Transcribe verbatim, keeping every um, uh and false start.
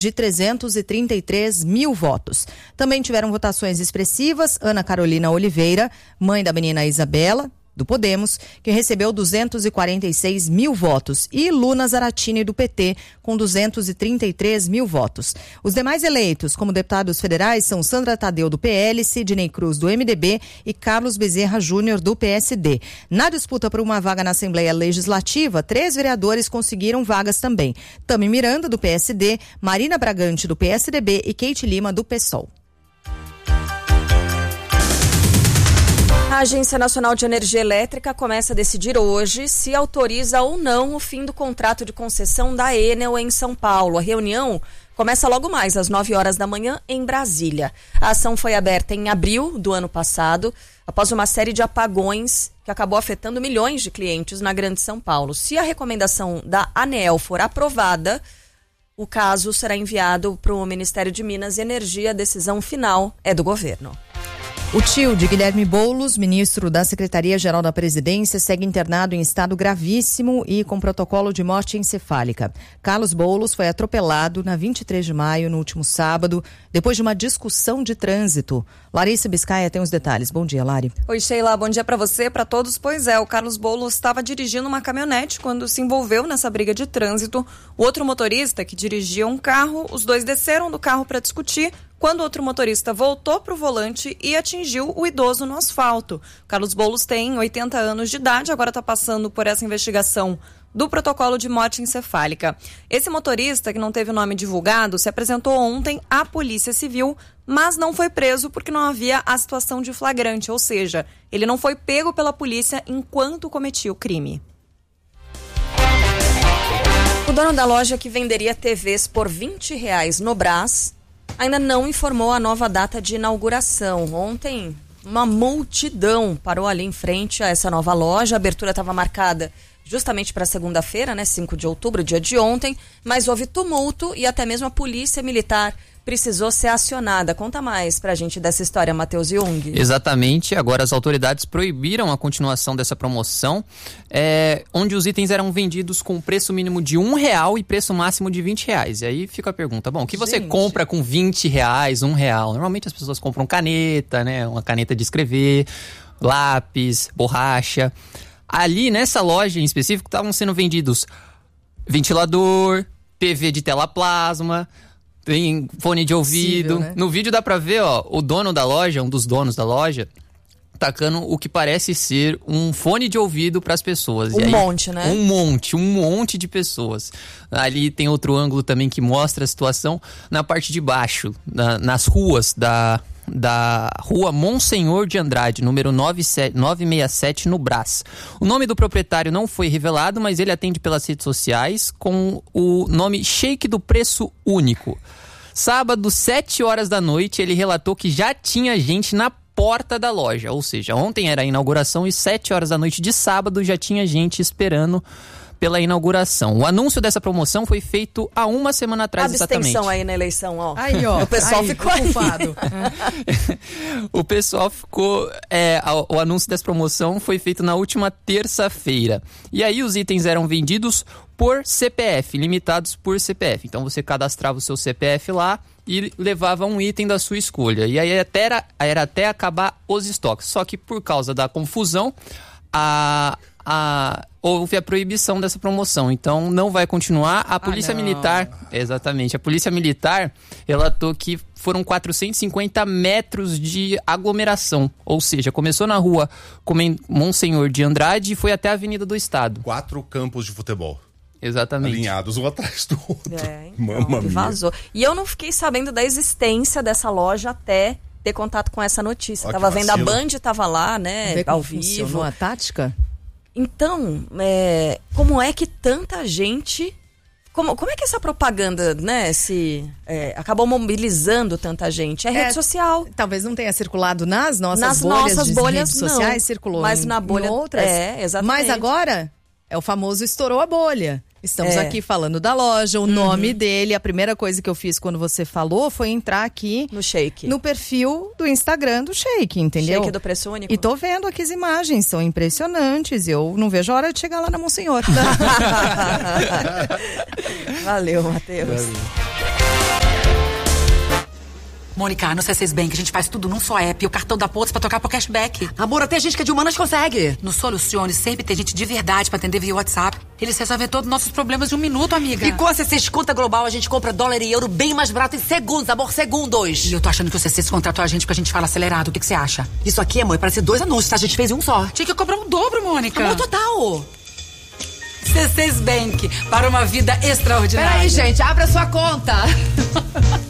de trezentos e trinta e três mil votos. Também tiveram votações expressivas Ana Carolina Oliveira, mãe da menina Isabela, do Podemos, que recebeu duzentos e quarenta e seis mil votos, e Luna Zaratini, do P T, com duzentos e trinta e três mil votos. Os demais eleitos como deputados federais são Sandra Tadeu, do P L, Sidney Cruz, do M D B e Carlos Bezerra Júnior, do P S D. Na disputa por uma vaga na Assembleia Legislativa, três vereadores conseguiram vagas também. Tami Miranda, do P S D, Marina Bragante, do P S D B e Keite Lima, do PSOL. A Agência Nacional de Energia Elétrica começa a decidir hoje se autoriza ou não o fim do contrato de concessão da Enel em São Paulo. A reunião começa logo mais, às nove horas da manhã, em Brasília. A ação foi aberta em abril do ano passado, após uma série de apagões que acabou afetando milhões de clientes na Grande São Paulo. Se a recomendação da ANEEL for aprovada, o caso será enviado para o Ministério de Minas e Energia. A decisão final é do governo. O tio de Guilherme Boulos, ministro da Secretaria-Geral da Presidência, segue internado em estado gravíssimo e com protocolo de morte encefálica. Carlos Boulos foi atropelado na vinte e três de maio, no último sábado, depois de uma discussão de trânsito. Larissa Biscaia tem os detalhes. Bom dia, Lari. Oi, Sheila. Bom dia para você, para todos. Pois é, o Carlos Boulos estava dirigindo uma caminhonete quando se envolveu nessa briga de trânsito. O outro motorista, que dirigia um carro, os dois desceram do carro para discutir, quando outro motorista voltou para o volante e atingiu o idoso no asfalto. Carlos Boulos tem oitenta anos de idade, agora está passando por essa investigação do protocolo de morte encefálica. Esse motorista, que não teve o nome divulgado, se apresentou ontem à Polícia Civil, mas não foi preso porque não havia a situação de flagrante, ou seja, ele não foi pego pela polícia enquanto cometia o crime. O dono da loja que venderia T Vs por vinte reais no Brás ainda não informou a nova data de inauguração. Ontem, uma multidão parou ali em frente a essa nova loja. A abertura estava marcada justamente para segunda-feira, né, cinco de outubro, dia de ontem, mas houve tumulto e até mesmo a polícia militar precisou ser acionada. Conta mais pra gente dessa história, Matheus Jung. Exatamente, agora as autoridades proibiram a continuação dessa promoção, é, onde os itens eram vendidos com preço mínimo de um real e preço máximo de vinte reais. E aí fica a pergunta, bom, o que você gente. compra com vinte reais, um real? Normalmente as pessoas compram caneta, né, uma caneta de escrever, lápis, borracha. Ali nessa loja em específico estavam sendo vendidos ventilador, T V de tela plasma, tem fone de ouvido. Possível, né? No vídeo dá pra ver, ó, o dono da loja, um dos donos da loja, tacando o que parece ser um fone de ouvido pras pessoas. Um e aí, monte, né? Um monte, um monte de pessoas. Ali tem outro ângulo também que mostra a situação na parte de baixo, na, nas ruas da... da rua Monsenhor de Andrade, número novecentos e sessenta e sete, no Brás. O nome do proprietário não foi revelado, mas ele atende pelas redes sociais com o nome Shake do Preço Único. Sábado, sete horas da noite, ele relatou que já tinha gente na porta da loja, ou seja, ontem era a inauguração e sete horas da noite de sábado já tinha gente esperando pela inauguração. O anúncio dessa promoção foi feito há uma semana atrás, exatamente. Abstenção aí na eleição, ó. Aí, ó. O pessoal aí, ficou ocupado. O pessoal ficou... É, o anúncio dessa promoção foi feito na última terça-feira. E aí os itens eram vendidos por C P F, limitados por C P F. Então você cadastrava o seu C P F lá e levava um item da sua escolha. E aí até era, era até acabar os estoques. Só que por causa da confusão, a... A, houve a proibição dessa promoção, então não vai continuar. A polícia ah, militar, exatamente, a polícia militar relatou que foram quatrocentos e cinquenta metros de aglomeração, ou seja, começou na rua Monsenhor de Andrade e foi até a Avenida do Estado. Quatro campos de futebol. Exatamente. Alinhados um atrás do outro. É, então, vazou. E eu não fiquei sabendo da existência dessa loja até ter contato com essa notícia. Olha, tava vendo a Band, tava lá, né, ao vivo. A tática? Então, é, como é que tanta gente... Como, como é que essa propaganda, né, se, é, acabou mobilizando tanta gente? É, é rede social. Talvez não tenha circulado nas nossas nas bolhas nossas de bolhas, redes sociais, não, circulou mas em, na bolha, em outras. É, exatamente. Mas agora é o famoso estourou a bolha. Estamos é. aqui falando da loja, o uhum. nome dele. A primeira coisa que eu fiz quando você falou foi entrar aqui no Shake, no perfil do Instagram do Shake, entendeu? Shake do Preço Único. E tô vendo aqui as imagens, são impressionantes. Eu não vejo a hora de chegar lá na Monsenhor. Valeu, Matheus. Valeu. Mônica, no C seis Bank a gente faz tudo num só app e o cartão da Pontos pra trocar por cashback. Amor, até gente que é de humanas consegue. No Solucione sempre tem gente de verdade pra atender via WhatsApp. Eles resolvem todos os nossos problemas em um minuto, amiga. E com a C seis Conta Global a gente compra dólar e euro bem mais barato em segundos, amor, segundos. E eu tô achando que o C seis contratou a gente porque a gente fala acelerado. O que você acha? Isso aqui, amor, parece dois anúncios, tá? A gente fez um só. Tinha que cobrar o dobro, Mônica. Amor, total. C seis Bank, para uma vida extraordinária. Peraí, gente, abra sua conta.